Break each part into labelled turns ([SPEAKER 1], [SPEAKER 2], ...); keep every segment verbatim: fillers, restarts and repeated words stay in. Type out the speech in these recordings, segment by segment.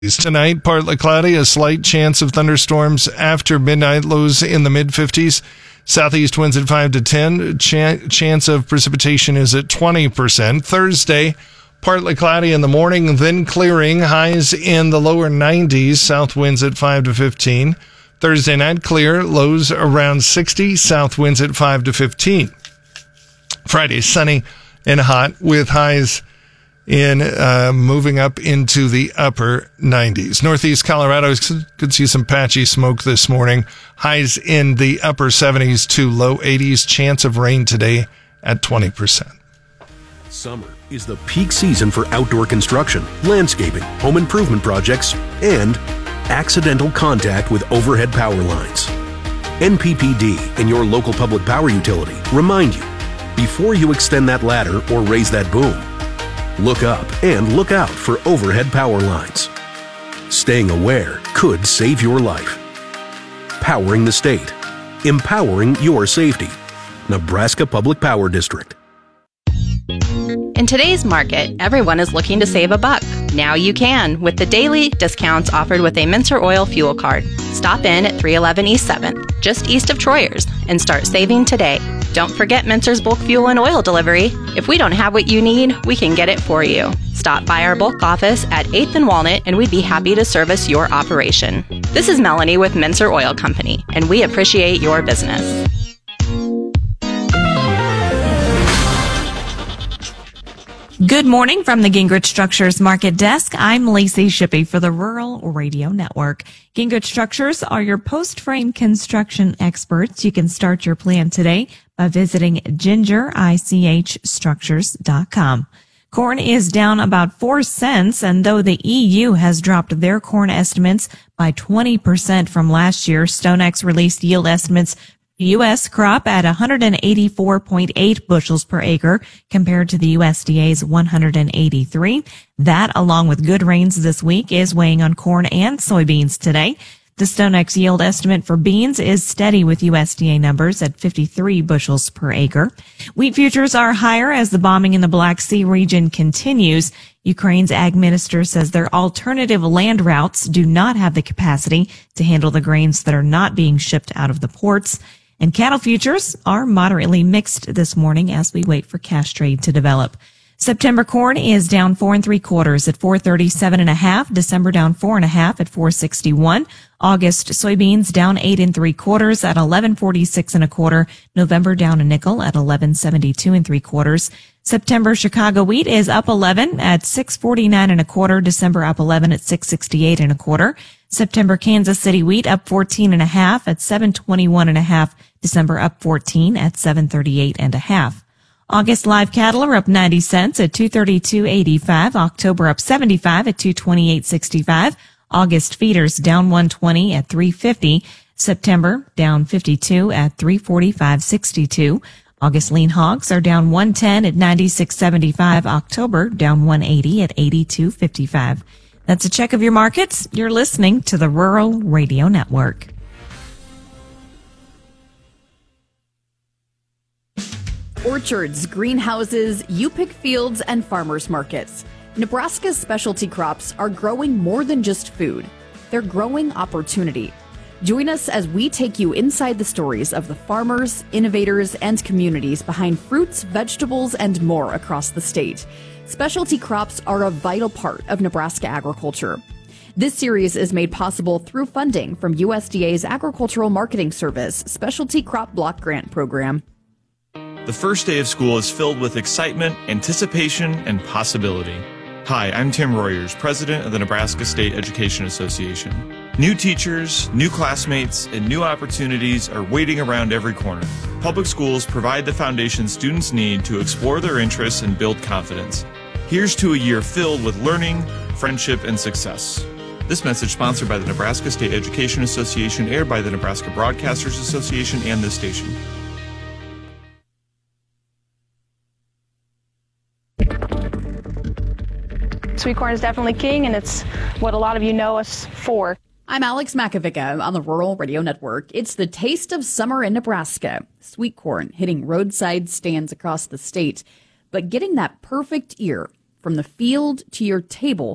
[SPEAKER 1] Tonight, partly cloudy, a slight chance of thunderstorms after midnight, lows in the mid-fifties. Southeast winds at five to ten. Ch- chance of precipitation is at twenty percent. Thursday, partly cloudy in the morning, then clearing. Highs in the lower nineties. South winds at five to fifteen. Thursday night, clear. Lows around sixty. South winds at five to fifteen. Friday, sunny and hot with highs in uh, moving up into the upper nineties. Northeast Colorado could see some patchy smoke this morning. Highs in the upper seventies to low eighties. Chance of rain today at twenty percent.
[SPEAKER 2] Summer is the peak season for outdoor construction, landscaping, home improvement projects, and accidental contact with overhead power lines. N P P D and your local public power utility remind you, before you extend that ladder or raise that boom, look up and look out for overhead power lines. Staying aware could save your life. Powering the state. Empowering your safety. Nebraska Public Power District.
[SPEAKER 3] In today's market, everyone is looking to save a buck. Now you can with the daily discounts offered with a Mincer Oil fuel card. Stop in at three eleven East seventh, just east of Troyers, and start saving today. Don't forget Mincer's bulk fuel and oil delivery. If we don't have what you need, we can get it for you. Stop by our bulk office at eighth and Walnut, and we'd be happy to service your operation. This is Melanie with Mincer Oil Company, and we appreciate your business.
[SPEAKER 4] Good morning from the Gingrich Structures Market Desk. I'm Lacey Shippey for the Rural Radio Network. Gingrich Structures are your post-frame construction experts. You can start your plan today by visiting ginger ich structures dot com. Corn is down about four cents, and though the E U has dropped their corn estimates by twenty percent from last year, StoneX released yield estimates U S crop at one hundred eighty-four point eight bushels per acre compared to the U S D A's one hundred eighty-three. That, along with good rains this week, is weighing on corn and soybeans today. The StoneX yield estimate for beans is steady with U S D A numbers at fifty-three bushels per acre. Wheat futures are higher as the bombing in the Black Sea region continues. Ukraine's ag minister says their alternative land routes do not have the capacity to handle the grains that are not being shipped out of the ports. And cattle futures are moderately mixed this morning as we wait for cash trade to develop. September corn is down four and three quarters at four thirty-seven and a half. December down four and a half at four sixty-one. August soybeans down eight and three quarters at eleven forty-six and a quarter. November down a nickel at eleven seventy-two and three quarters. September Chicago wheat is up eleven at six forty-nine and a quarter. December up eleven at six sixty-eight and a quarter. September Kansas City wheat up fourteen and a half at seven twenty-one and a half. December up fourteen at seven thirty-eight and a half. August live cattle are up ninety cents at two thirty-two eighty-five. October up seventy-five at two twenty-eight sixty-five. August feeders down one twenty at three fifty. September down fifty-two at three forty-five sixty-two. August lean hogs are down one ten at ninety-six seventy-five. October down one eighty at eighty-two fifty-five. That's a check of your markets. You're listening to the Rural Radio Network.
[SPEAKER 5] Orchards, greenhouses, U-pick fields, and farmers markets. Nebraska's specialty crops are growing more than just food. They're growing opportunity. Join us as we take you inside the stories of the farmers, innovators, and communities behind fruits, vegetables, and more across the state. Specialty crops are a vital part of Nebraska agriculture. This series is made possible through funding from U S D A's Agricultural Marketing Service Specialty Crop Block Grant Program.
[SPEAKER 6] The first day of school is filled with excitement, anticipation, and possibility. Hi, I'm Tim Royers, president of the Nebraska State Education Association. New teachers, new classmates, and new opportunities are waiting around every corner. Public schools provide the foundation students need to explore their interests and build confidence. Here's to a year filled with learning, friendship, and success. This message sponsored by the Nebraska State Education Association, aired by the Nebraska Broadcasters Association and this station.
[SPEAKER 7] Sweet corn is definitely king, and it's what a lot of you know us for.
[SPEAKER 5] I'm Alex Makovica on the Rural Radio Network. It's the taste of summer in Nebraska. Sweet corn hitting roadside stands across the state. But getting that perfect ear from the field to your table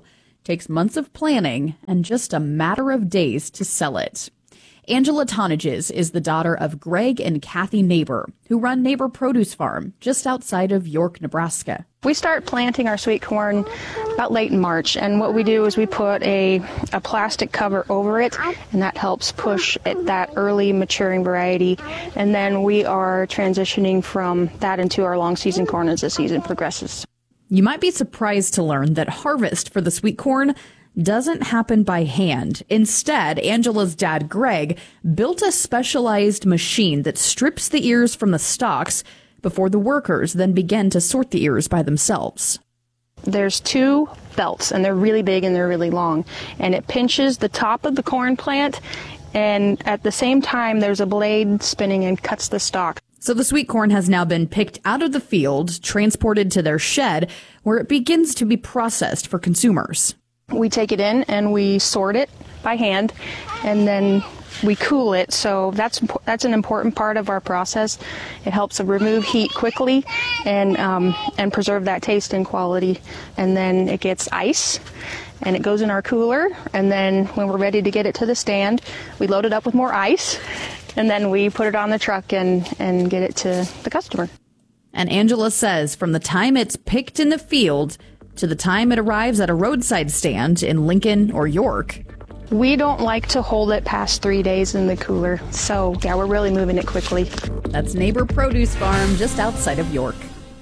[SPEAKER 5] takes months of planning, and just a matter of days to sell it. Angela Tonages is the daughter of Greg and Kathy Neighbor, who run Neighbor Produce Farm just outside of York, Nebraska.
[SPEAKER 7] We start planting our sweet corn about late in March, and what we do is we put a, a plastic cover over it, and that helps push it, that early maturing variety, and then we are transitioning from that into our long season corn as the season progresses.
[SPEAKER 5] You might be surprised to learn that harvest for the sweet corn doesn't happen by hand. Instead, Angela's dad, Greg, built a specialized machine that strips the ears from the stalks before the workers then begin to sort the ears by themselves.
[SPEAKER 7] There's two belts, and they're really big and they're really long, and it pinches the top of the corn plant, and at the same time there's a blade spinning and cuts the stalk.
[SPEAKER 5] So the sweet corn has now been picked out of the field, transported to their shed, where it begins to be processed for consumers.
[SPEAKER 7] We take it in and we sort it by hand, and then we cool it. So that's that's an important part of our process. It helps remove heat quickly and um, and preserve that taste and quality. And then it gets ice, and it goes in our cooler. And then when we're ready to get it to the stand, we load it up with more ice, and then we put it on the truck and, and get it to the customer.
[SPEAKER 5] And Angela says from the time it's picked in the field to the time it arrives at a roadside stand in Lincoln or York,
[SPEAKER 7] we don't like to hold it past three days in the cooler. So, yeah, we're really moving it quickly.
[SPEAKER 5] That's Neighbor Produce Farm just outside of York.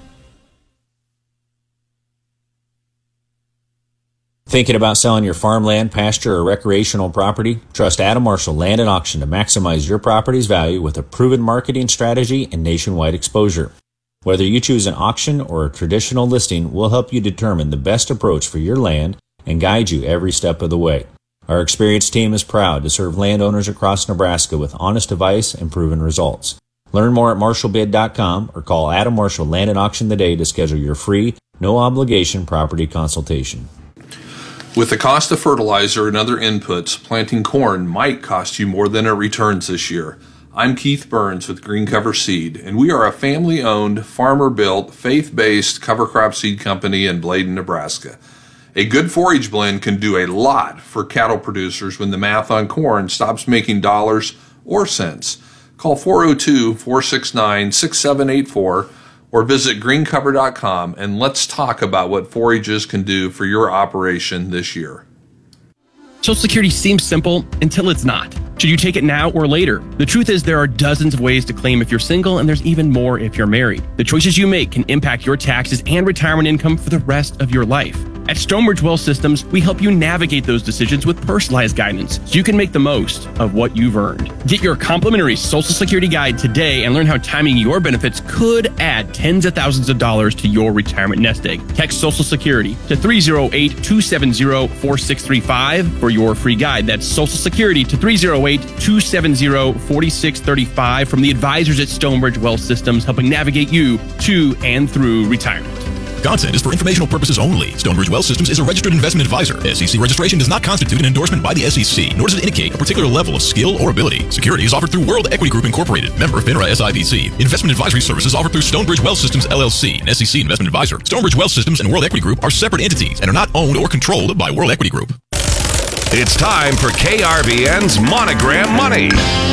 [SPEAKER 8] Thinking about selling your farmland, pasture, or recreational property? Trust Adam Marshall Land and Auction to maximize your property's value with a proven marketing strategy and nationwide exposure. Whether you choose an auction or a traditional listing, we'll help you determine the best approach for your land and guide you every step of the way. Our experienced team is proud to serve landowners across Nebraska with honest advice and proven results. Learn more at marshall bid dot com or call Adam Marshall Land and Auction today to schedule your free, no-obligation property consultation.
[SPEAKER 9] With the cost of fertilizer and other inputs, planting corn might cost you more than it returns this year. I'm Keith Burns with Green Cover Seed, and we are a family-owned, farmer-built, faith-based cover crop seed company in Bladen, Nebraska. A good forage blend can do a lot for cattle producers when the math on corn stops making dollars or cents. Call four oh two, four six nine, six seven eight four or visit green cover dot com and let's talk about what forages can do for your operation this year.
[SPEAKER 10] Social Security seems simple until it's not. Should you take it now or later? The truth is there are dozens of ways to claim if you're single, and there's even more if you're married. The choices you make can impact your taxes and retirement income for the rest of your life. At Stonebridge Wealth Systems, we help you navigate those decisions with personalized guidance so you can make the most of what you've earned. Get your complimentary Social Security guide today and learn how timing your benefits could add tens of thousands of dollars to your retirement nest egg. Text Social Security to three oh eight, two seven oh, four six three five for your free guide. That's Social Security to three oh eight, two seven oh, four six three five from the advisors at Stonebridge Wealth Systems, helping navigate you to and through retirement.
[SPEAKER 11] Content is for informational purposes only. Stonebridge Wealth Systems is a registered investment advisor. S E C registration does not constitute an endorsement by the S E C, nor does it indicate a particular level of skill or ability. Securities offered through World Equity Group Incorporated, member FINRA S I B C. Investment advisory services offered through Stonebridge Wealth Systems L L C, an S E C investment advisor. Stonebridge Wealth Systems and World Equity Group are separate entities and are not owned or controlled by World Equity Group.
[SPEAKER 12] It's time for K R B N's Monogram Money.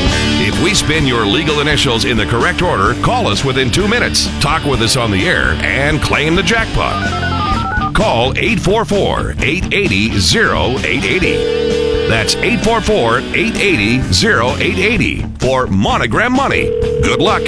[SPEAKER 12] If we spin your legal initials in the correct order, call us within two minutes, talk with us on the air, and claim the jackpot. Call eight four four, eight eight zero, oh eight eight oh. That's eight four four, eight eight zero, oh eight eight oh for Monogram Money. Good luck.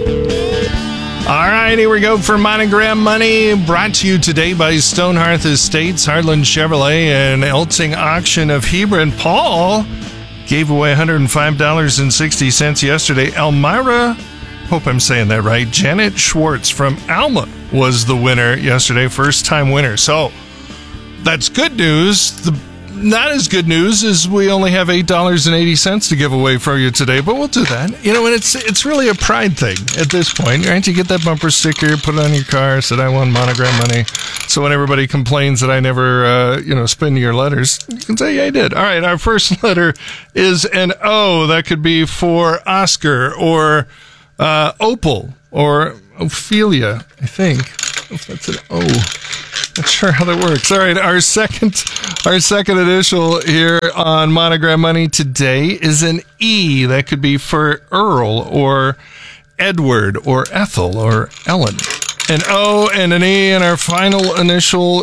[SPEAKER 1] All right, here we go for Monogram Money, brought to you today by Stonehearth Estates, Heartland Chevrolet, and Eltsing Auction of Hebron. Paul gave away one hundred five dollars and sixty cents yesterday. Elmira, hope I'm saying that right, Janet Schwartz from Alma was the winner yesterday, first-time winner. So that's good news. The not as good news is we only have eight dollars and eighty cents to give away for you today, but we'll do that. You know, and it's it's really a pride thing at this point, right? You get that bumper sticker, put it on your car, said I won Monogram Money. So when everybody complains that I never, uh, you know, spin your letters, you can say, yeah, I did. All right, our first letter is an O. That could be for Oscar or uh, Opal or Ophelia, I think. If that's an O. Not sure how that works. All right, our second, our second initial here on Monogram Money today is an E. That could be for Earl or Edward or Ethel or Ellen. An O and an E, and our final initial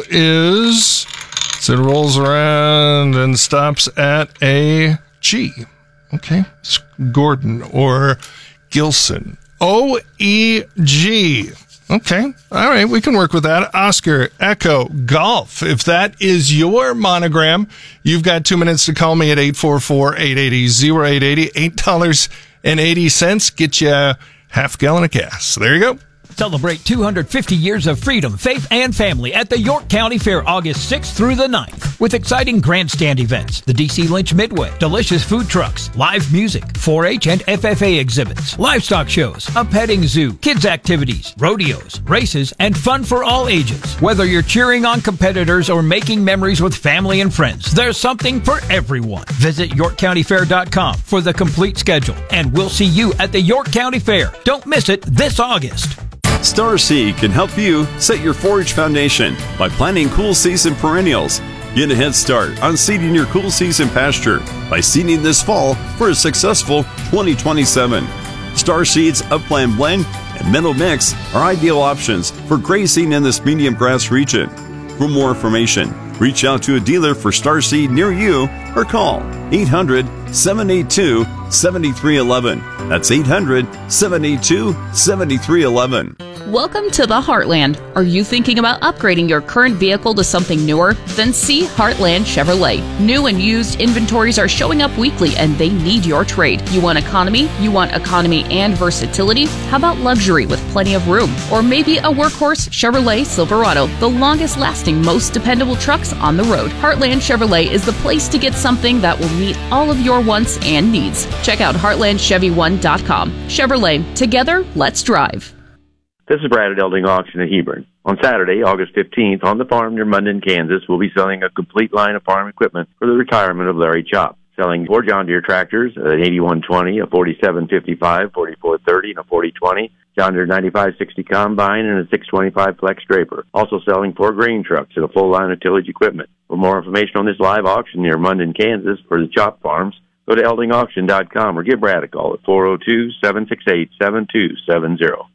[SPEAKER 1] is, so it rolls around and stops at a G. Okay, it's Gordon or Gilson. O E G. Okay. All right. We can work with that. Oscar, Echo, Golf. If that is your monogram, you've got two minutes to call me at eight four four, eight eight zero, oh eight eight zero. eight dollars and eighty cents. Get you a half gallon of gas. So there you go.
[SPEAKER 13] Celebrate two hundred fifty years of freedom, faith, and family at the York County Fair, August sixth through the ninth. With exciting grandstand events, the D C Lynch Midway, delicious food trucks, live music, four H and F F A exhibits, livestock shows, a petting zoo, kids activities, rodeos, races, and fun for all ages. Whether you're cheering on competitors or making memories with family and friends, there's something for everyone. Visit york county fair dot com for the complete schedule, and we'll see you at the York County Fair. Don't miss it this August.
[SPEAKER 14] Starseed can help you set your forage foundation by planting cool season perennials. Get a head start on seeding your cool season pasture by seeding this fall for a successful twenty twenty-seven. Starseed's Upland Blend and Meadow Mix are ideal options for grazing in this medium grass region. For more information, reach out to a dealer for Starseed near you or call eight hundred, seven eight two, seven three one one. That's eight hundred, seven eight two, seven three one one.
[SPEAKER 15] Welcome to the Heartland. Are you thinking about upgrading your current vehicle to something newer? Then see Heartland Chevrolet. New and used inventories are showing up weekly and they need your trade. You want economy? You want economy and versatility? How about luxury with plenty of room? Or maybe a workhorse Chevrolet Silverado, the longest lasting, most dependable trucks on the road. Heartland Chevrolet is the place to get something that will meet all of your wants and needs. Check out heartland chevy one dot com. Chevrolet, together, let's drive.
[SPEAKER 16] This is Brad at Elding Auction at Hebron. On Saturday, August fifteenth, on the farm near Munden, Kansas, we'll be selling a complete line of farm equipment for the retirement of Larry Chop. Selling four John Deere tractors, an eighty-one twenty, a forty-seven fifty-five, forty-four thirty, and a forty twenty, John Deere ninety-five sixty combine, and a six twenty-five flex draper. Also selling four grain trucks and a full line of tillage equipment. For more information on this live auction near Munden, Kansas for the Chop Farms, go to elding auction dot com or give Brad a call at four oh two, seven six eight, seven two seven zero.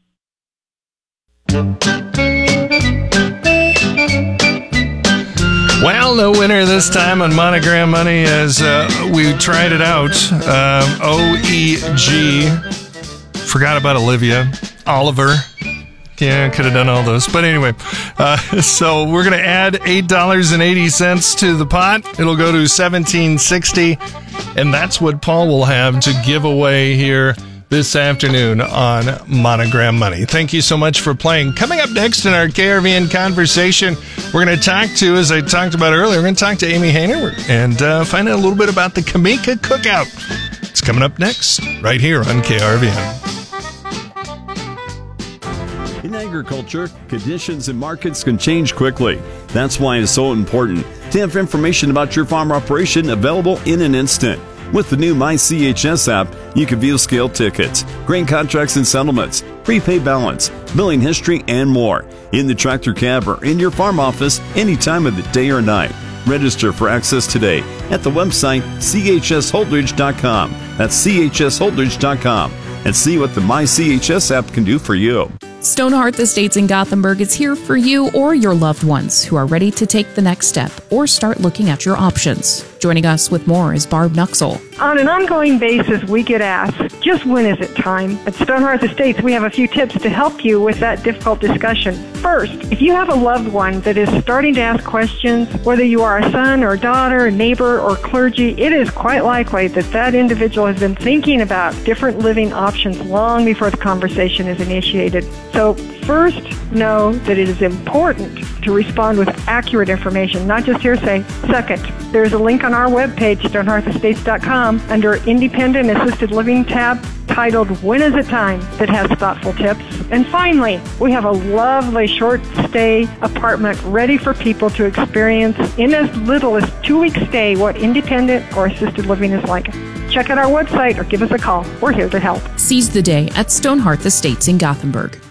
[SPEAKER 1] Well, no winner this time on Monogram Money as uh, we tried it out. Um, O E G. Forgot about Olivia. Oliver. Yeah, could have done all those. But anyway, uh, so we're going to add eight dollars and eighty cents to the pot. It'll go to seventeen sixty, and that's what Paul will have to give away here this afternoon on Monogram Money. Thank you so much for playing. Coming up next in our K R V N conversation, we're going to talk to, as I talked about earlier, we're going to talk to Amy Hayner and uh, find out a little bit about the Kamika Cookout. It's coming up next, right here on K R V N.
[SPEAKER 14] In agriculture, conditions and markets can change quickly. That's why it's so important to have information about your farm operation available in an instant. With the new My C H S app, you can view scale tickets, grain contracts and settlements, prepaid balance, billing history, and more in the tractor cab or in your farm office any time of the day or night. Register for access today at the website c h s holdridge dot com. That's c h s holdridge dot com. And see what the My C H S app can do for you.
[SPEAKER 17] Stonehearth Estates in Gothenburg is here for you or your loved ones who are ready to take the next step or start looking at your options. Joining us with more is Barb Nuxel.
[SPEAKER 18] On an ongoing basis, we get asked, just when is it time? At Stonehearth Estates, we have a few tips to help you with that difficult discussion. First, if you have a loved one that is starting to ask questions, whether you are a son or daughter, neighbor, or clergy, it is quite likely that that individual has been thinking about different living options long before the conversation is initiated. So first, know that it is important to respond with accurate information, not just hearsay. Second, there is a link on our webpage, stonehearth estates dot com, under Independent Assisted Living tab titled When Is It Time, that has thoughtful tips. And finally, we have a lovely short stay apartment ready for people to experience in as little as two weeks stay what independent or assisted living is like. Check out our website or give us a call. We're here to help.
[SPEAKER 17] Seize the day at Stonehearth Estates in Gothenburg.